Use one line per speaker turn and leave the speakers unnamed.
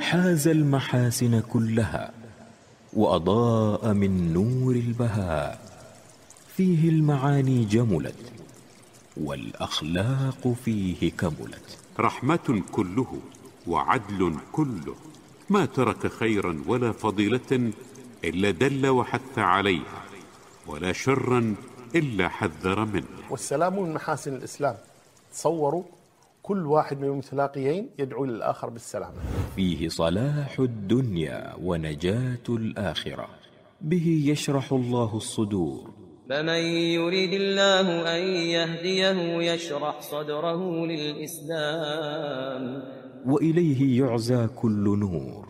حاز المحاسن كلها وأضاء من نور البهاء، فيه المعاني جملت والأخلاق فيه كملت.
رحمة كله وعدل كله، ما ترك خيرا ولا فضيلة إلا دل وحث عليها، ولا شرا إلا حذر منه.
والسلام من محاسن الإسلام. تصوروا كل واحد من المتلاقيين يدعو للآخر بالسلامة.
فيه صلاح الدنيا ونجاة الآخرة، به يشرح الله الصدور.
فمن يريد الله أن يهديه يشرح صدره للإسلام،
وإليه يعزى كل نور.